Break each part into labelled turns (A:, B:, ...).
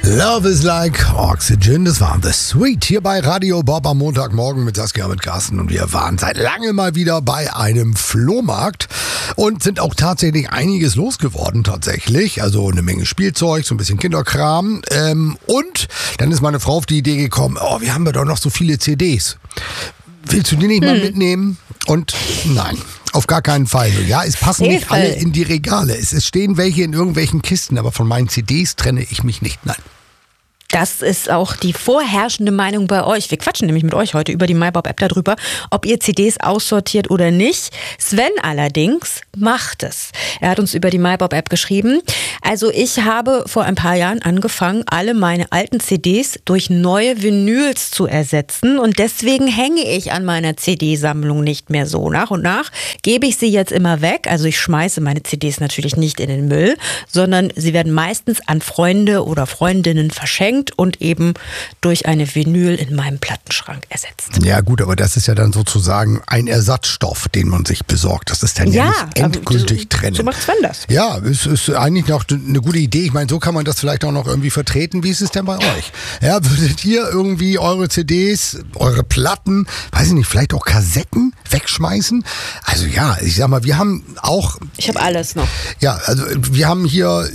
A: Love is like oxygen, das war The Sweet hier bei Radio Bob am Montagmorgen mit Saskia, mit Carsten, und wir waren seit langem mal wieder bei einem Flohmarkt und sind auch tatsächlich einiges losgeworden tatsächlich, also eine Menge Spielzeug, so ein bisschen Kinderkram, und dann ist meine Frau auf die Idee gekommen, wir haben doch noch so viele CDs. Willst du die nicht mal mitnehmen? Und nein, auf gar keinen Fall. Ja, es passen nicht alle in die Regale. Es stehen welche in irgendwelchen Kisten, aber von meinen CDs trenne ich mich nicht. Nein.
B: Das ist auch die vorherrschende Meinung bei euch. Wir quatschen nämlich mit euch heute über die MyBob-App darüber, ob ihr CDs aussortiert oder nicht. Sven allerdings macht es. Er hat uns über die MyBob-App geschrieben. Also ich habe vor ein paar Jahren angefangen, alle meine alten CDs durch neue Vinyls zu ersetzen. Und deswegen hänge ich an meiner CD-Sammlung nicht mehr so. Nach und nach gebe ich sie jetzt immer weg. Also ich schmeiße meine CDs natürlich nicht in den Müll, sondern sie werden meistens an Freunde oder Freundinnen verschenkt und eben durch eine Vinyl in meinem Plattenschrank ersetzt.
A: Ja gut, aber das ist ja dann sozusagen ein Ersatzstoff, den man sich besorgt. Das ist dann ja nicht endgültig trennen.
B: So macht Sven das.
A: Ja, es ist eigentlich noch eine gute Idee. Ich meine, so kann man das vielleicht auch noch irgendwie vertreten. Wie ist es denn bei euch? Ja, würdet ihr irgendwie eure CDs, eure Platten, weiß ich nicht, vielleicht auch Kassetten wegschmeißen? Also ja, ich sag mal, wir haben auch...
B: Ich habe alles noch.
A: Ja, also wir haben hier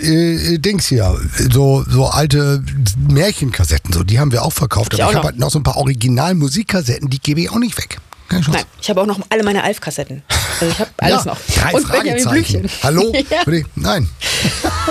A: so alte Märchenkassetten, so, die haben wir auch verkauft. Aber ich habe halt noch so ein paar Original-Musikkassetten, die gebe ich auch nicht weg.
B: Nein, ich habe auch noch alle meine Alf-Kassetten. Also ich habe alles noch.
A: 3
B: und Benjamin
A: Fragezeichen.
B: Blümchen.
A: Hallo?
B: Ja.
A: Nein.